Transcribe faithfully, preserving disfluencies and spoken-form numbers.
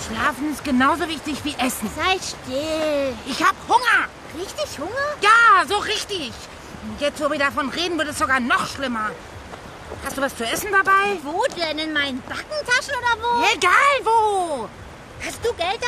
Schlafen ist genauso wichtig wie Essen. Sei still. Ich hab Hunger. Richtig Hunger? Ja, so richtig. Und jetzt, wo wir davon reden, wird es sogar noch schlimmer. Hast du was zu essen dabei? Wo denn? In meinen Backentaschen oder wo? Egal wo. Hast du Geld